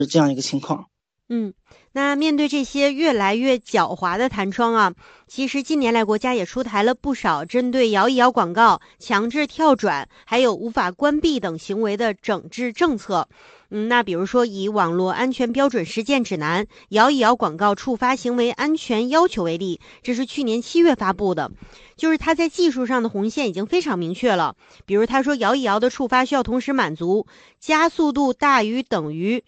是这样一个情况。 那面对这些越来越狡猾的弹窗啊，其实近年来国家也出台了不少针对摇一摇广告、强制跳转还有无法关闭等行为的整治政策。那比如说以网络安全标准实践指南、摇一摇广告触发行为安全要求为例，这是去年7月发布的，就是它在技术上的红线已经非常明确了。比如他说摇一摇的触发需要同时满足加速度大于等于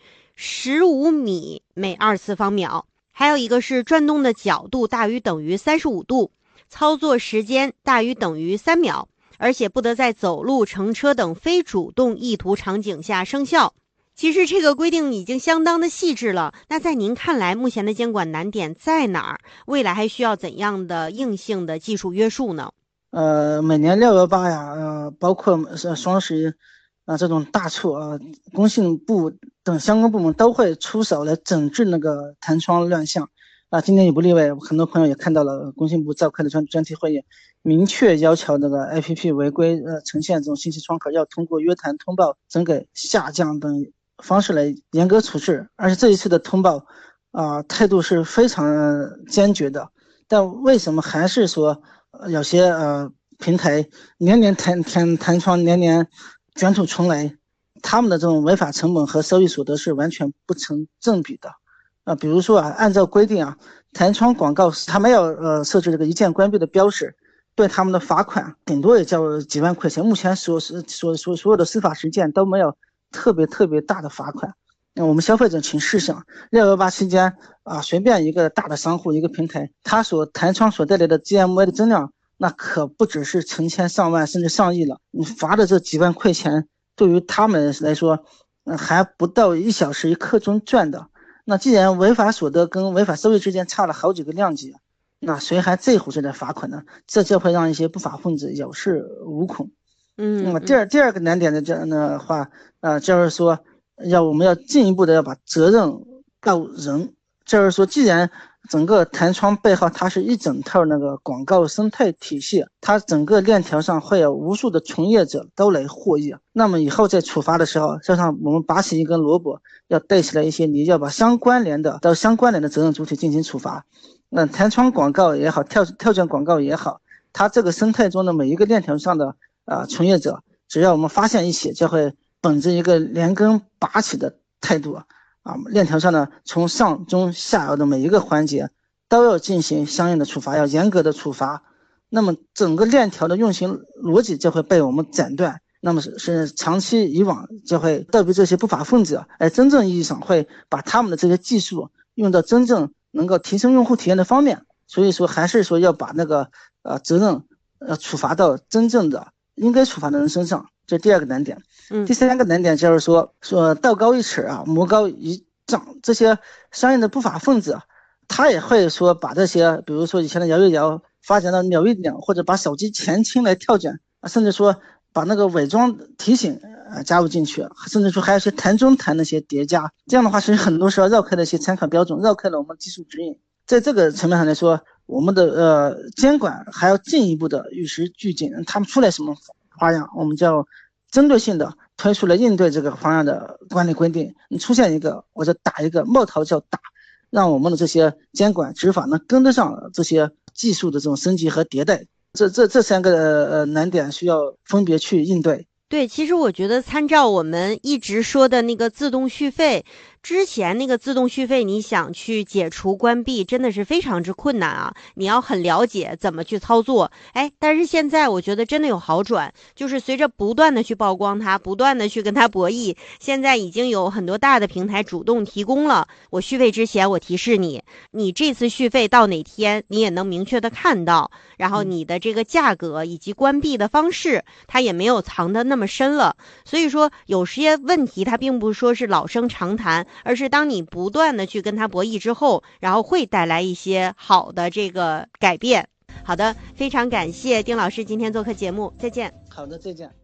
15米每2次方秒，还有一个是转动的角度大于等于35度，操作时间大于等于3秒，而且不得在走路、乘车等非主动意图场景下生效。其实这个规定已经相当的细致了，那在您看来，目前的监管难点在哪儿？未来还需要怎样的硬性的技术约束呢？ 每年618呀，包括双十一这种大促工信部等相关部门都会出手来整治那个弹窗乱象今年也不例外。很多朋友也看到了工信部召开的专题会议，明确要求那个 APP 违规呈现这种信息窗口要通过约谈、通报、整改、下降等方式来严格处置。而且这一次的通报态度是非常坚决的。但为什么还是说有些平台年年弹窗，年年卷土重来，他们的这种违法成本和收益所得是完全不成正比的比如说按照规定弹窗广告它没有设置这个一键关闭的标识，对他们的罚款顶多也叫几万块钱。目前所有的司法实践都没有特别大的罚款。我们消费者请试想，618期间随便一个大的商户一个平台，它所弹窗所带来的 GMV 的增量那可不只是成千上万甚至上亿了。你罚的这几万块钱对于他们来说还不到1小时1刻钟赚的。那既然违法所得跟违法收益之间差了好几个量级，那谁还在乎这点罚款呢？这就会让一些不法分子有恃无恐。那么第二个难点的这样的话就是说我们要进一步的要把责任到人。就是说既然整个弹窗背后它是一整套那个广告生态体系，它整个链条上会有无数的从业者都来获益，那么以后在处罚的时候，就像我们拔起一根萝卜要带起来一些泥，要把相关联的责任主体进行处罚。那弹窗广告也好，跳转广告也好，它这个生态中的每一个链条上的从业者，只要我们发现一起，就会本着一个连根拔起的态度链条上呢，从上中下游的每一个环节都要进行相应的处罚，要严格的处罚。那么整个链条的运行逻辑就会被我们斩断，那么是长期以往就会对比这些不法分子真正意义上会把他们的这些技术用到真正能够提升用户体验的方面。所以说还是说要把那个责任处罚到真正的应该处罚的人身上，这是第二个难点。第三个难点就是说道高一尺魔高一丈，这些相应的不法分子他也会说把这些比如说以前的摇一摇发展到扭一扭，或者把手机前倾来跳转甚至说把那个伪装提醒加入进去，甚至说还有一些弹中弹那些叠加，这样的话是很多时候绕开了一些参考标准，绕开了我们技术指引。在这个层面上来说，我们的监管还要进一步的与时俱进，他们出来什么花样，我们就针对性的推出了应对这个方案的管理规定。你出现一个我就打一个，冒头就打，让我们的这些监管执法能跟得上这些技术的这种升级和迭代。这三个难点需要分别去应对。 对，其实我觉得参照我们一直说的那个自动续费，之前那个自动续费你想去解除关闭真的是非常之困难你要很了解怎么去操作。但是现在我觉得真的有好转，就是随着不断的去曝光它，不断的去跟它博弈，现在已经有很多大的平台主动提供了，我续费之前我提示你，你这次续费到哪天你也能明确的看到，然后你的这个价格以及关闭的方式它也没有藏的那么深了。所以说有些问题它并不说是老生常谈，而是当你不断的去跟它博弈之后，然后会带来一些好的这个改变。好的，非常感谢丁老师今天做客节目，再见。 好的，再见。